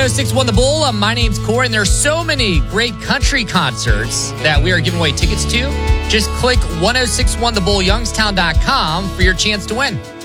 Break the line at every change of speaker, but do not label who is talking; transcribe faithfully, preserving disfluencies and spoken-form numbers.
oh six one The Bull. Uh, my name's Corey, and there's so many great country concerts that we are giving away tickets to. Just click ten sixty-one the bull youngstown dot com for your chance to win.